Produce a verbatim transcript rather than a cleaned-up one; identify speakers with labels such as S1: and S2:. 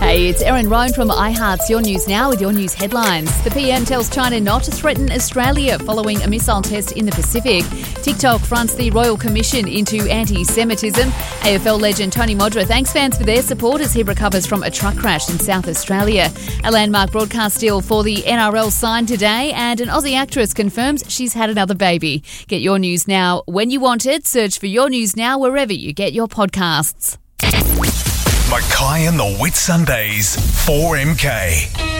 S1: Hey, it's Erin Roan from iHeart's Your News Now with your news headlines. The P M tells China not to threaten Australia following a missile test in the Pacific. TikTok fronts the Royal Commission into anti-Semitism. A F L legend Tony Modra thanks fans for their support as he recovers from a truck crash in South Australia. A landmark broadcast deal for the N R L signed today, and an Aussie actress confirms she's had another baby. Get your news now when you want it. Search for Your News Now wherever you get your podcasts.
S2: Mackay and the Whitsundays, four M K.